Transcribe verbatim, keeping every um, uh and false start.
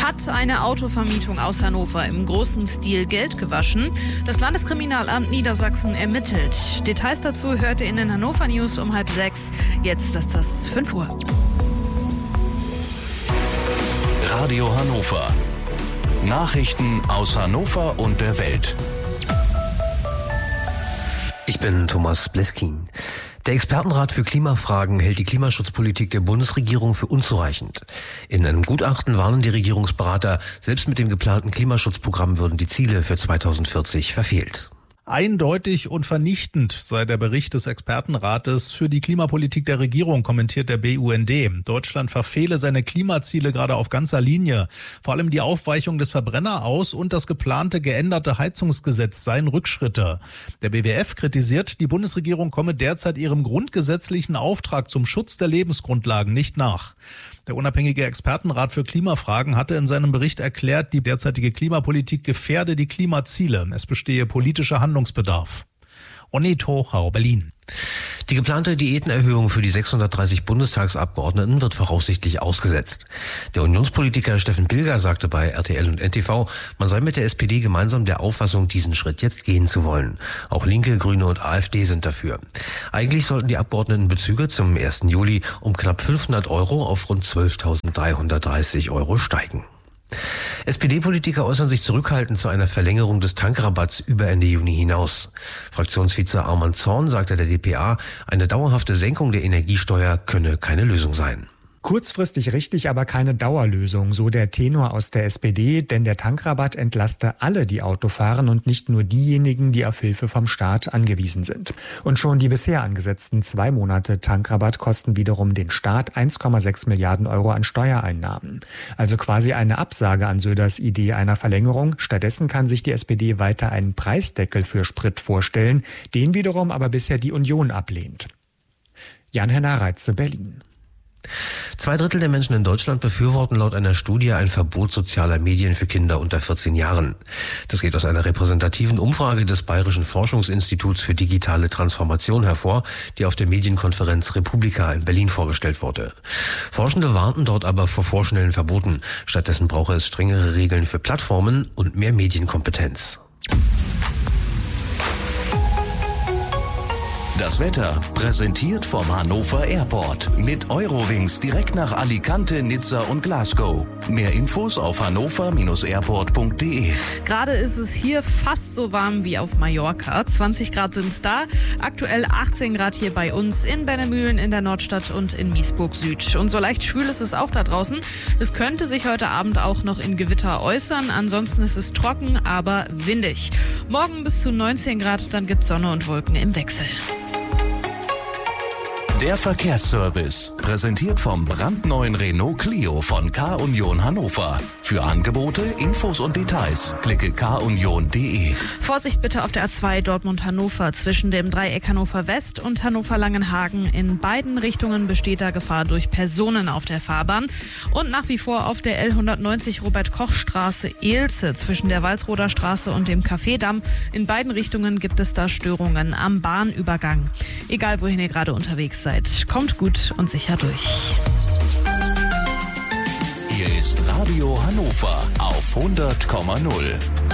Hat eine Autovermietung aus Hannover im großen Stil Geld gewaschen? Das Landeskriminalamt Niedersachsen ermittelt. Details dazu hört ihr in den Hannover News um halb sechs. Jetzt ist das fünf Uhr. Radio Hannover. Nachrichten aus Hannover und der Welt. Ich bin Thomas Bleskin. Der Expertenrat für Klimafragen hält die Klimaschutzpolitik der Bundesregierung für unzureichend. In einem Gutachten warnen die Regierungsberater, selbst mit dem geplanten Klimaschutzprogramm würden die Ziele für zweitausendvierzig verfehlt. Eindeutig und vernichtend sei der Bericht des Expertenrates für die Klimapolitik der Regierung, kommentiert der B U N D. Deutschland verfehle seine Klimaziele gerade auf ganzer Linie. Vor allem die Aufweichung des Verbrenneraus- und das geplante geänderte Heizungsgesetz seien Rückschritte. Der B W F kritisiert, die Bundesregierung komme derzeit ihrem grundgesetzlichen Auftrag zum Schutz der Lebensgrundlagen nicht nach. Der unabhängige Expertenrat für Klimafragen hatte in seinem Bericht erklärt, die derzeitige Klimapolitik gefährde die Klimaziele. Es bestehe politischer Handlungsbedarf. Onni Tochau, Berlin. Die geplante Diätenerhöhung für die sechshundertdreißig Bundestagsabgeordneten wird voraussichtlich ausgesetzt. Der Unionspolitiker Steffen Pilger sagte bei R T L und N T V, man sei mit der S P D gemeinsam der Auffassung, diesen Schritt jetzt gehen zu wollen. Auch Linke, Grüne und AfD sind dafür. Eigentlich sollten die Abgeordnetenbezüge zum ersten Juli um knapp fünfhundert Euro auf rund zwölftausenddreihundertdreißig Euro steigen. S P D-Politiker äußern sich zurückhaltend zu einer Verlängerung des Tankrabatts über Ende Juni hinaus. Fraktionsvize Arman Zorn sagte der D P A, eine dauerhafte Senkung der Energiesteuer könne keine Lösung sein. Kurzfristig richtig, aber keine Dauerlösung, so der Tenor aus der S P D, denn der Tankrabatt entlaste alle, die Auto fahren und nicht nur diejenigen, die auf Hilfe vom Staat angewiesen sind. Und schon die bisher angesetzten zwei Monate Tankrabatt kosten wiederum den Staat eins Komma sechs Milliarden Euro an Steuereinnahmen. Also quasi eine Absage an Söders Idee einer Verlängerung. Stattdessen kann sich die S P D weiter einen Preisdeckel für Sprit vorstellen, den wiederum aber bisher die Union ablehnt. Jan-Henner Reitze, Berlin. Zwei Drittel der Menschen in Deutschland befürworten laut einer Studie ein Verbot sozialer Medien für Kinder unter vierzehn Jahren. Das geht aus einer repräsentativen Umfrage des Bayerischen Forschungsinstituts für digitale Transformation hervor, die auf der Medienkonferenz Republika in Berlin vorgestellt wurde. Forschende warnten dort aber vor vorschnellen Verboten. Stattdessen brauche es strengere Regeln für Plattformen und mehr Medienkompetenz. Das Wetter präsentiert vom Hannover Airport. Mit Eurowings direkt nach Alicante, Nizza und Glasgow. Mehr Infos auf hannover Bindestrich airport Punkt de. Gerade ist es hier fast so warm wie auf Mallorca. zwanzig Grad sind es da. Aktuell achtzehn Grad hier bei uns in Bennemühlen, in der Nordstadt und in Miesburg Süd. Und so leicht schwül ist es auch da draußen. Es könnte sich heute Abend auch noch in Gewitter äußern. Ansonsten ist es trocken, aber windig. Morgen bis zu neunzehn Grad, dann gibt Sonne und Wolken im Wechsel. Der Verkehrsservice, präsentiert vom brandneuen Renault Clio von K-Union Hannover. Für Angebote, Infos und Details klicke k union punkt de. Vorsicht bitte auf der A zwei Dortmund-Hannover zwischen dem Dreieck Hannover West und Hannover-Langenhagen. In beiden Richtungen besteht da Gefahr durch Personen auf der Fahrbahn. Und nach wie vor auf der L hundertneunzig Robert-Koch-Straße Ehlze zwischen der Walsroder Straße und dem Café-Damm. In beiden Richtungen gibt es da Störungen am Bahnübergang. Egal wohin ihr gerade unterwegs seid. Kommt gut und sicher durch. Hier ist Radio Hannover auf hundert Komma null.